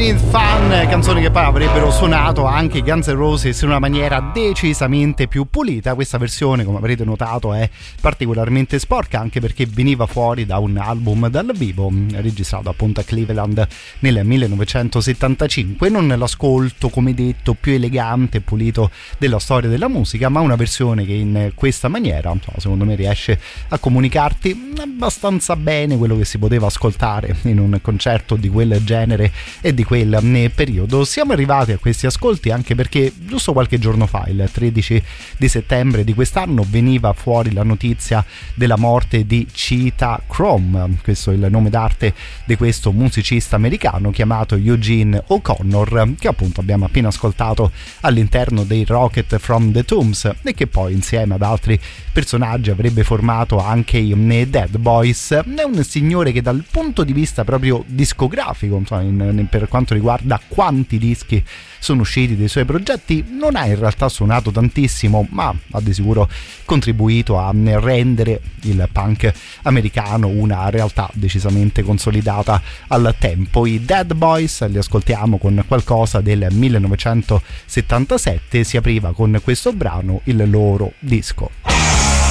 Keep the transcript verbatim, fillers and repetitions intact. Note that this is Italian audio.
Smith Fan, canzoni che poi avrebbero suonato anche Guns N' Roses in una maniera decisamente più pulita. Questa versione, come avrete notato, è particolarmente sporca, anche perché veniva fuori da un album dal vivo registrato appunto a Cleveland nel millenovecentosettantacinque. Non l'ascolto, come detto, più elegante e pulito della storia della musica, ma una versione che in questa maniera, secondo me, riesce a comunicarti abbastanza bene quello che si poteva ascoltare in un concerto di quel genere e di quel periodo. Siamo arrivati a questi ascolti anche perché giusto qualche giorno fa, il tredici di settembre di quest'anno, veniva fuori la notizia della morte di Cheetah Chrome. Questo è il nome d'arte di questo musicista americano chiamato Eugene O'Connor, che appunto abbiamo appena ascoltato all'interno dei Rocket from the Tombs e che poi insieme ad altri personaggi avrebbe formato anche i Dead Boys. È un signore che dal punto di vista proprio discografico, insomma, in, in, per quanto riguarda quanti dischi sono usciti dei suoi progetti, non ha in realtà suonato tantissimo, ma ha di sicuro contribuito a rendere il punk americano una realtà decisamente consolidata al tempo. I Dead Boys li ascoltiamo con qualcosa del millenovecentosettantasette, si apriva con questo brano il loro disco.